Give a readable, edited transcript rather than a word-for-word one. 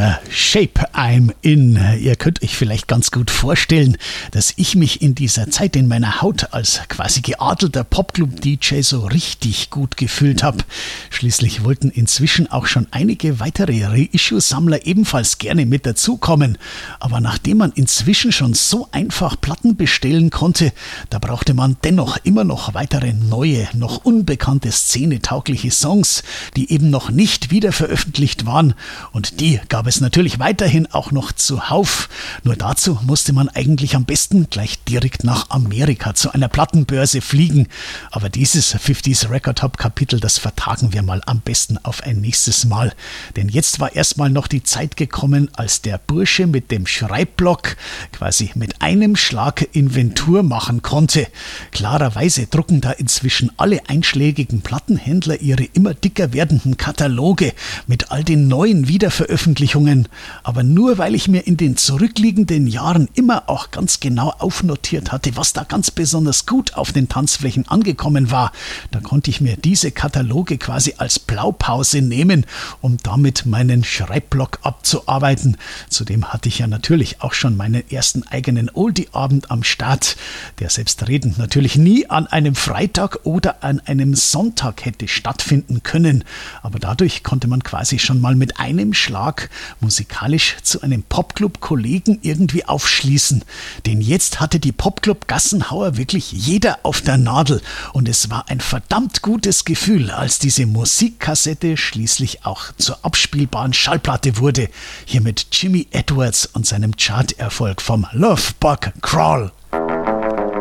The Shape I'm In. Ihr könnt euch vielleicht ganz gut vorstellen, dass ich mich in dieser Zeit in meiner Haut als quasi geadelter Popclub-DJ so richtig gut gefühlt habe. Schließlich wollten inzwischen auch schon einige weitere Reissue-Sammler ebenfalls gerne mit dazukommen. Aber nachdem man inzwischen schon so einfach Platten bestellen konnte, da brauchte man dennoch immer noch weitere neue, noch unbekannte szenetaugliche Songs, die eben noch nicht wieder veröffentlicht waren. Und die gab es natürlich weiterhin auch noch zuhauf. Nur dazu musste man eigentlich am besten gleich direkt nach Amerika zu einer Plattenbörse fliegen. Aber dieses 50s Record Hop Kapitel, das vertagen wir mal am besten auf ein nächstes Mal. Denn jetzt war erstmal noch die Zeit gekommen, als der Bursche mit dem Schreibblock quasi mit einem Schlag Inventur machen konnte. Klarerweise drucken da inzwischen alle einschlägigen Plattenhändler ihre immer dicker werdenden Kataloge mit all den neuen Wiederveröffentlichungen. Aber nur weil ich mir in den zurückliegenden Jahren immer auch ganz genau aufnotiert hatte, was da ganz besonders gut auf den Tanzflächen angekommen war, da konnte ich mir diese Kataloge quasi als Blaupause nehmen, um damit meinen Schreibblock abzuarbeiten. Zudem hatte ich ja natürlich auch schon meinen ersten eigenen Oldie-Abend am Start, der selbstredend natürlich nie an einem Freitag oder an einem Sonntag hätte stattfinden können. Aber dadurch konnte man quasi schon mal mit einem Schlag musikalisch zu einem Popclub-Kollegen irgendwie aufschließen. Denn jetzt hatte die Popclub Gassenhauer wirklich jeder auf der Nadel. Und es war ein verdammt gutes Gefühl, als diese Musikkassette schließlich auch zur abspielbaren Schallplatte wurde. Hier mit Jimmy Edwards und seinem Charterfolg vom Love Bug Crawl.